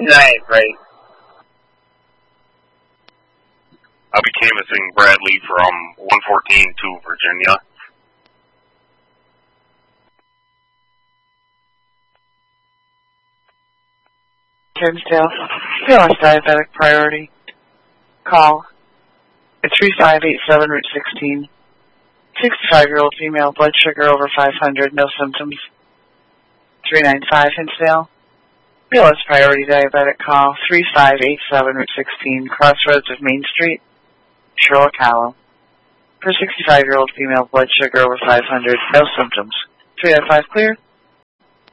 Right. I'll be canvassing Bradley from 114 to Virginia. Tinsdale, PLS diabetic priority. Call at 3587 Route 16. 65-year-old female, blood sugar over 500, no symptoms. 395 Hinsdale. PLS priority diabetic call 3587 Route 16, crossroads of Main Street, Sherlock Hollow. For 65-year-old female, blood sugar over 500, no symptoms. 395 clear.